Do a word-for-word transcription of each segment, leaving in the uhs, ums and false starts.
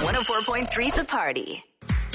one oh four point three The Party.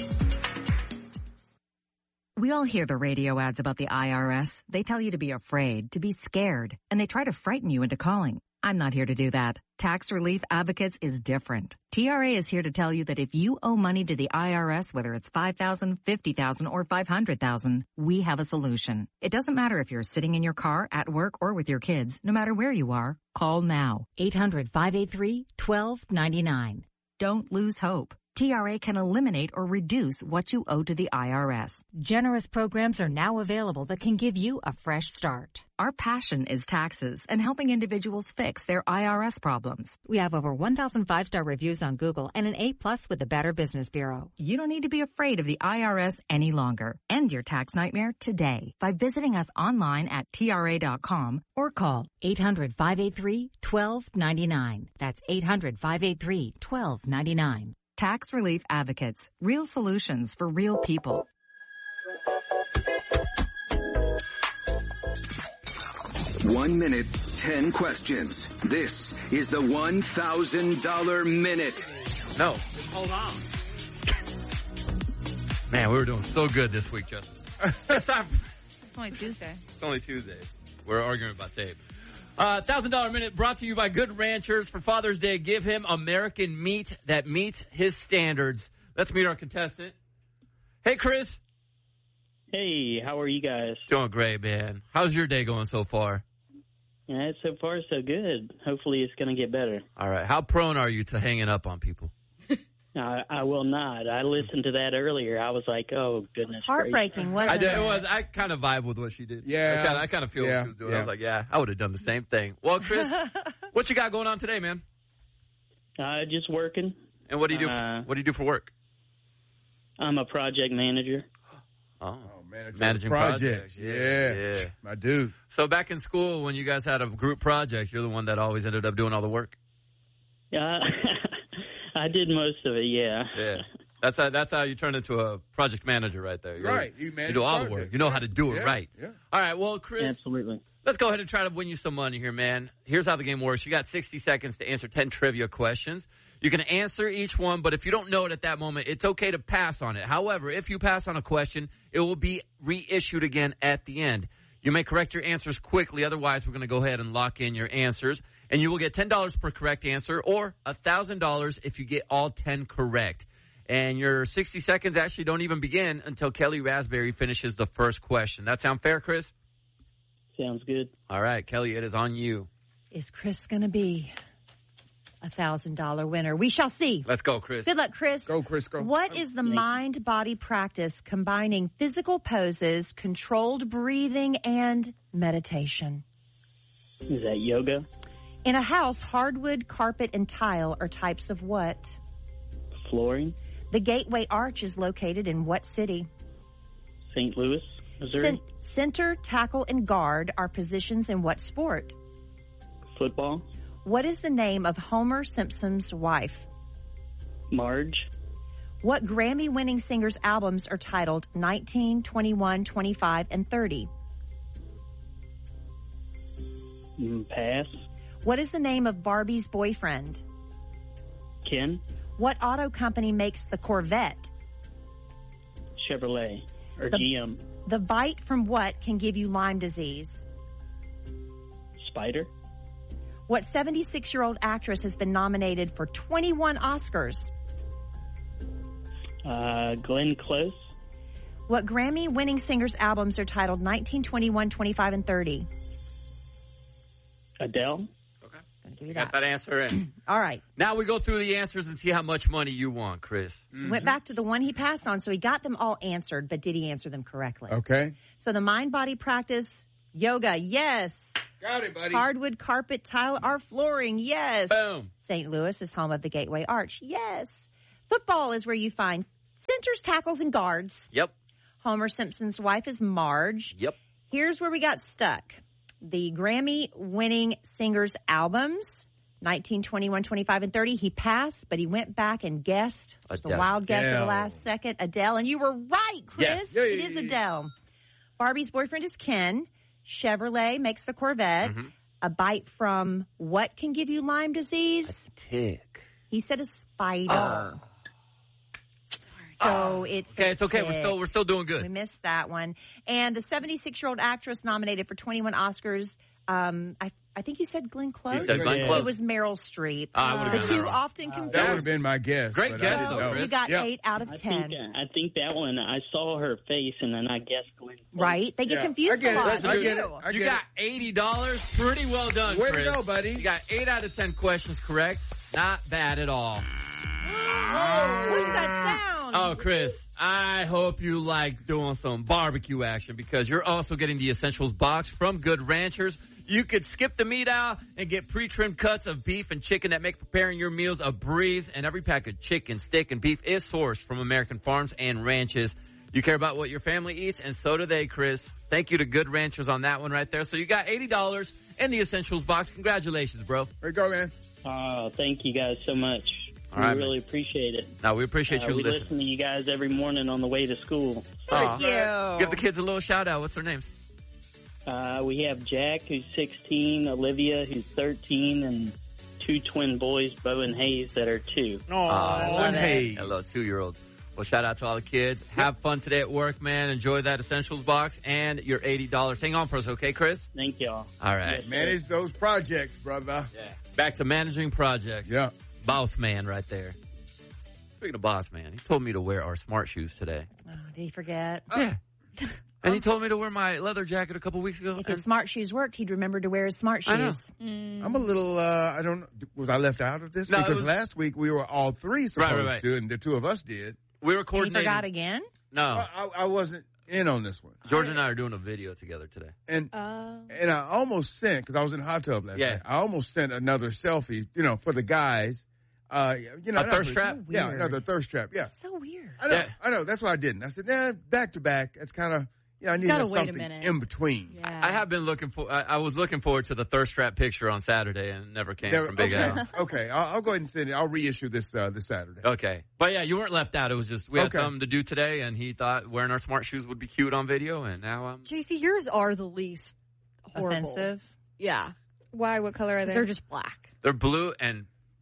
We all hear the radio ads about the I R S. They tell you to be afraid, to be scared, and they try to frighten you into calling. I'm not here to do that. Tax Relief Advocates is different. T R A is here to tell you that if you owe money to the I R S, whether it's five thousand dollars, fifty thousand dollars, or five hundred thousand dollars, we have a solution. It doesn't matter if you're sitting in your car, at work, or with your kids. No matter where you are, call now. eight hundred, five eight three, one two nine nine. Don't lose hope. T R A can eliminate or reduce what you owe to the I R S. Generous programs are now available that can give you a fresh start. Our passion is taxes and helping individuals fix their I R S problems. We have over one thousand five-star reviews on Google and an A plus with the Better Business Bureau. You don't need to be afraid of the I R S any longer. End your tax nightmare today by visiting us online at T R A dot com or call eight hundred, five eight three, one two nine nine. That's eight hundred, five eight three, one two nine nine. Tax Relief Advocates. Real solutions for real people. One minute, ten questions. This is the one thousand dollars minute. No. Hold on. Man, we were doing so good this week, Justin. It's time for- It's only Tuesday. It's only Tuesday. We're arguing about tape. Uh, one thousand dollars minute brought to you by Good Ranchers. For Father's Day, give him American meat that meets his standards. Let's meet our contestant. Hey, Chris. Hey, how are you guys? Doing great, man. How's your day going so far? Yeah, so far so good. Hopefully it's going to get better. All right. How prone are you to hanging up on people? I, I will not. I listened to that earlier. I was like, oh, goodness. Heartbreaking, wasn't I it? did, it was. I kind of vibe with what she did. Yeah. I kind of, I kind of feel Yeah, what she was doing. yeah. I was like, yeah, I would have done the same thing. Well, Chris, what you got going on today, man? Uh, just working. And what do you do? Uh, For, what do you do for work? I'm a project manager. Oh, Oh, manager managing projects. projects. Yeah. yeah. My dude. So back in school, when you guys had a group project, you're the one that always ended up doing all the work. Uh, I did most of it, yeah. Yeah, that's how that's how you turn into a project manager right there. You're, Right. You manage You do all the projects. work. You know how to do it Yeah, right. yeah. All right. Well, Chris, Absolutely. let's go ahead and try to win you some money here, man. Here's how the game works. You got sixty seconds to answer ten trivia questions. You can answer each one, but if you don't know it at that moment, it's okay to pass on it. However, if you pass on a question, it will be reissued again at the end. You may correct your answers quickly. Otherwise, we're going to go ahead and lock in your answers. And you will get ten dollars per correct answer or one thousand dollars if you get all ten correct. And your sixty seconds actually don't even begin until Kelly Raspberry finishes the first question. That sound fair, Chris? Sounds good. All right, Kelly, it is on you. Is Chris going to be a one thousand dollars winner? We shall see. Let's go, Chris. Good luck, Chris. Go, Chris, go. What is the mind-body practice combining physical poses, controlled breathing, and meditation? Is that yoga? In a house, hardwood, carpet, and tile are types of what? Flooring? The Gateway Arch is located in what city? Saint Louis, Missouri? Cen- center, tackle, and guard are positions in what sport? Football? What is the name of Homer Simpson's wife? Marge? What Grammy-winning singer's albums are titled nineteen, twenty-one, twenty-five, and thirty? Mm, pass? What is the name of Barbie's boyfriend? Ken? What auto company makes the Corvette? Chevrolet? Or The- G M? The bite from what can give you Lyme disease? Spider? What seventy-six-year-old actress has been nominated for twenty-one Oscars? Uh, Glenn Close? What Grammy-winning singer's albums are titled nineteen, twenty-one, twenty-five, and thirty? Adele? Okay. Gonna give you Got that. that answer in. All right. Now we go through the answers and see how much money you want, Chris. Went back to the one he passed on, so he got them all answered, but did he answer them correctly? Okay. So the mind-body practice, yoga, yes. Got it, buddy. Hardwood, carpet, tile, or flooring, yes. Boom. Saint Louis is home of the Gateway Arch, yes. Football is where you find centers, tackles, and guards. Yep. Homer Simpson's wife is Marge. Yep. Here's where we got stuck. The Grammy-winning singer's albums, nineteen, twenty-one, twenty-five, and thirty. He passed, but he went back and guessed. It was the Adele. wild guess at the Adele. last second. Adele. And you were right, Chris. Yes. Yay. It is Adele. Barbie's boyfriend is Ken. Chevrolet makes the Corvette. Mm-hmm. A bite from what can give you Lyme disease? Tick. He said a spider. So it's Okay, a it's okay. tick. We're still we're still doing We good. missed that one. And the seventy-six-year-old actress nominated for twenty-one Oscars. Um, I I think you said Glenn Close. You said Glenn Yeah. Close. It was Meryl Streep. Ah, I would've the been two Meryl. often confused. That would have been my guess. Great but guess, I didn't though, know. Chris. You got Yeah. eight out of I ten. think I think that one. I saw her face, and then I guessed Glenn Close. Right? They get Yeah, confused I get a it. lot. I They get do. it. I You get got eighty dollars. Pretty well done, Way to Chris. go, buddy. You got eight out of ten questions correct. Not bad at all. What is that sound? Oh, Chris, I hope you like doing some barbecue action because you're also getting the Essentials box from Good Ranchers. You could skip the meat aisle and get pre-trimmed cuts of beef and chicken that make preparing your meals a breeze. And every pack of chicken, steak, and beef is sourced from American farms and ranches. You care about what your family eats, and so do they, Chris. Thank you to Good Ranchers on that one right there. So you got eighty dollars in the Essentials box. Congratulations, bro. There you go, man. Oh, thank you guys so much. All right, we really appreciate it. Now, we appreciate Uh, you we listening. listen to you guys every morning on the way to school. Thank you. Give the kids a little shout-out. What's their names? Uh, we have Jack, who's sixteen, Olivia, who's thirteen, and two twin boys, Bo and Hayes, that are two. Oh, love it. hey. Hello, two-year-olds. Well, shout out to all the kids. Have fun today at work, man. Enjoy that Essentials box and your eighty dollars. Hang on for us, okay, Chris? Thank y'all. All right. Yes, sir. Manage those projects, brother. Yeah. Back to managing projects. Yeah. Boss man right there. Speaking of boss man, he told me to wear our smart shoes today. Oh, did he forget? Yeah. And he told me to wear my leather jacket a couple weeks ago. If his and- smart shoes worked, he'd remember to wear his smart I know. shoes. I'm a little, uh, I don't know. Was I left out of this? No, it because was- last week we were all three supposed Right, right, right. to, and the two of us did. we were And he coordinating. forgot again? No. I, I, I wasn't in on this one. George and I are doing a video together today. And and I almost sent, because I was in the hot tub last Yeah. night, I almost sent another selfie, you know, for the guys. Uh, you know, A not thirst for- trap? Yeah, Weird. another thirst trap. Yeah, So weird. I know. Yeah. I know. That's why I didn't. I said, nah, back to back. That's kind of, you know, I need Gotta to have wait a something minute. in between. Yeah. I have been looking for, I, I was looking forward to the thirst trap picture on Saturday and it never came There- from Big okay, Al. okay. I'll, I'll go ahead and send it. I'll reissue this uh, this Saturday. Okay. But yeah, you weren't left out. It was just, we had Okay. something to do today and he thought wearing our smart shoes would be cute on video and now I'm. J C, yours are the least horrible. Offensive. Yeah. Why? What color are they? They're just black. They're blue and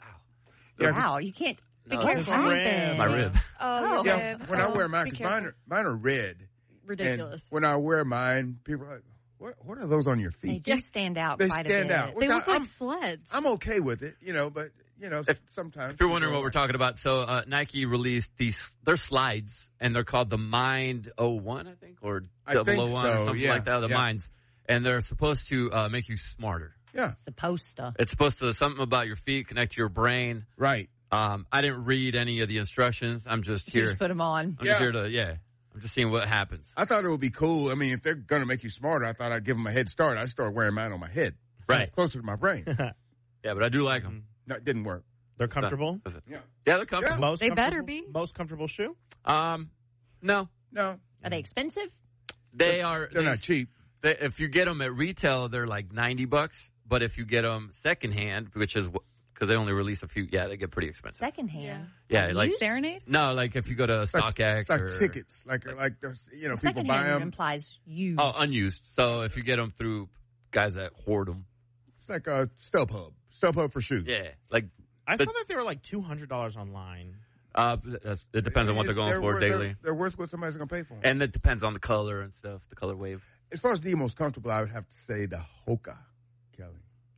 Yeah, Wow, you can't. No, what it's happened? my rib. Oh, Oh. Yeah, when I Oh, wear mine, be because careful. mine are, mine are red. Ridiculous. And when I wear mine, people are like, what, what are those on your They feet? do stand out They quite stand a bit. out. They Which look I- like I'm- sleds. I'm okay with it, you know, but, you know, If- sometimes. If you're wondering people what we're are- talking about, so uh, Nike released these, they're slides, and they're called the Mind oh one, I think, or I double think oh one or so, something yeah, like that, the yeah. Minds. And they're supposed to uh, make you smarter. Yeah, Supposed to. It's supposed to, something about your feet, connect to your brain. right. Um, I didn't read any of the instructions. I'm just You here. just put them on. I'm Yeah. just here to, yeah. I'm just seeing what happens. I thought it would be cool. I mean, if they're going to make you smarter, I thought I'd give them a head start. I'd start wearing mine on my head. Right. Closer to my brain. Yeah, but I do like them. No, it didn't work. They're comfortable. Yeah. Yeah, they're comfortable. Most They better comfortable- be. Most comfortable shoe. Um, no, No, Are they expensive? they are. they're they- not cheap. They, if you get them at retail, they're like ninety bucks. But if you get them secondhand, which is because they only release a few, yeah, they get pretty expensive. Secondhand. Yeah, like Serenade? no, like if you go to It's like, StockX it's like or tickets. Like, like there's, you know, people buy Secondhand them. implies used. oh, unused. So if you get them through guys that hoard them, It's like a StubHub. StubHub for shoes. yeah, like I The- saw that they were like two hundred dollars online. uh, that's, it depends on what they're going for worth- daily, They're, they're worth what somebody's going to pay for 'em. and it depends on the color and stuff, the color wave. As far as the most comfortable, I would have to say the Hoka, Kelly.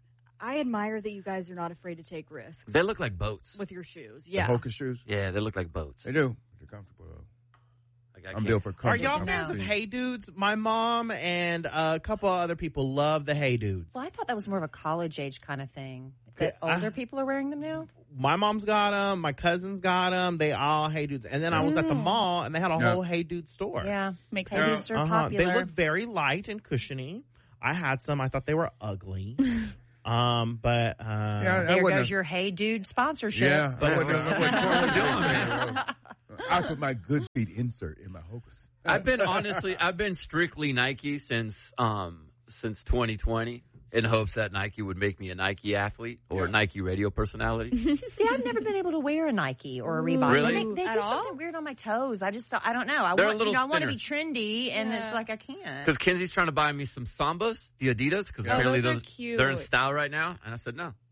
I admire that you guys are not afraid to take risks They look like boats. with your shoes. The Yeah. Hoka shoes. Yeah, they look like boats. They do. They're comfortable, though. Like, I I'm can't- built for Are comfort. y'all I'm fans of built- Hey Dudes? My mom and a couple other people love the Hey Dudes. Well, I thought that was more of a college age kind of thing. That Yeah, I- older people are wearing them now? My mom's got them. My cousins got them. They all Hey Dudes. And then I was at the mall and they had a Yeah. whole Hey Dude store. Yeah. Makes Hey, sense. these are Uh-huh. popular. They look very light and cushiony. I had some. I thought they were ugly. um, but uh, Yeah, I there wouldn't goes have- your Hey Dude sponsorship. Yeah, I wouldn't, I wouldn't totally do doing, it. I put my good feet insert in my Hokas. I've been honestly, I've been strictly Nike since um since twenty twenty in hopes that Nike would make me a Nike athlete or Yeah. Nike radio personality. See, I've never been able to wear a Nike or a Reebok. Really? They, they At do all? something weird on my toes. I just, I don't know. I They're a want, little you know, I want to thinner. be trendy, and Yeah. it's like I can't. Because Kenzie's trying to buy me some Sambas, the Adidas, because Oh, apparently those are those cute. they're in style right now. And I said no,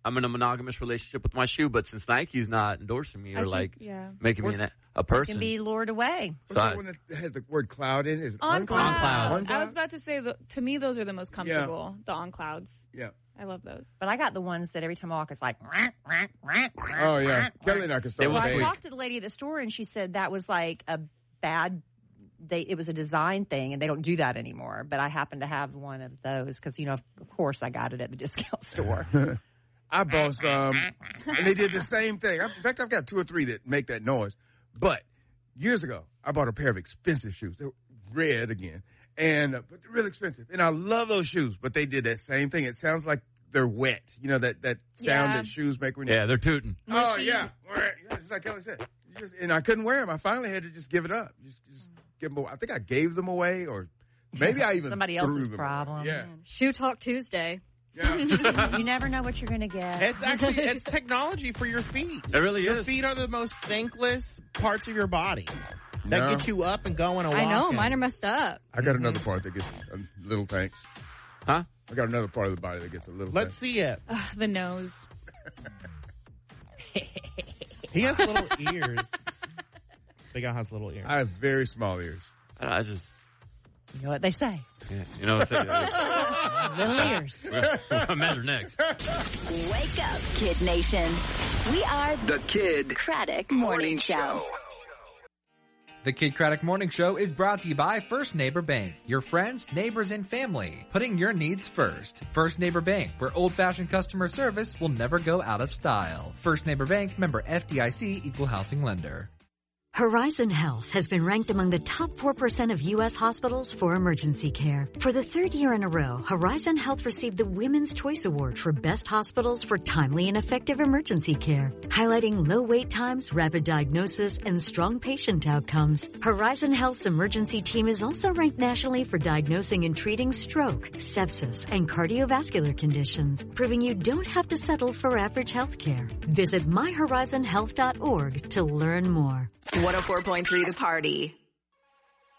I'm in a monogamous relationship with my shoe, but since Nike's not endorsing me or I think- like yeah. making me an, a person, Can be lured away. What's that one that has the word cloud in? Is it On clouds. clouds. On I was about to say, the, to me, those are the most comfortable. Yeah. The on clouds. Yeah. I love those. But I got the ones that every time I walk, it's like. Oh yeah, Kelly and I can start. Well, I with talked to the lady at the store, and she said that was like a bad. They it was a design thing, and they don't do that anymore. But I happen to have one of those because, you know, of course, I got it at the discount store. I bought some, and they did the same thing. In fact, I've got two or three that make that noise. But years ago, I bought a pair of expensive shoes. They were red again, and uh, but they're really expensive. And I love those shoes, but they did that same thing. It sounds like they're wet. You know that that sound Yeah. that shoes make when. yeah, they're tooting. Oh yeah, yeah, just like Kelly said. You just, and I couldn't wear them. I finally had to just give it up. Just, just give them away. I think I gave them away, or maybe I even Somebody threw else's them away. problem. Yeah, Shoe Talk Tuesday. yeah. You never know what you're going to get. It's actually it's technology for your feet. It really Your is. feet are the most thankless parts of your body that No. get you up and going. A I know, walking. mine are messed up. I got another part that gets a little tank. Huh? I got another part of the body that gets a little. Let's tank. see it. Ugh, the nose. He has little ears. Big Al has little ears. I have very small ears. I just, You know what they say. yeah, you know what I'm saying? Little ears. Men are next. Wake up, Kid Nation. We are The Kid Craddock Morning Show. The Kid Craddock Morning Show is brought to you by First Neighbor Bank, your friends, neighbors, and family, putting your needs first. First Neighbor Bank, where old-fashioned customer service will never go out of style. First Neighbor Bank, member F D I C, equal housing lender. Horizon Health has been ranked among the top four percent of U S hospitals for emergency care. For the third year in a row, Horizon Health received the Women's Choice Award for Best Hospitals for Timely and Effective Emergency Care, highlighting low wait times, rapid diagnosis, and strong patient outcomes. Horizon Health's emergency team is also ranked nationally for diagnosing and treating stroke, sepsis, and cardiovascular conditions, proving you don't have to settle for average health care. Visit my horizon health dot org to learn more. one oh four point three The Party.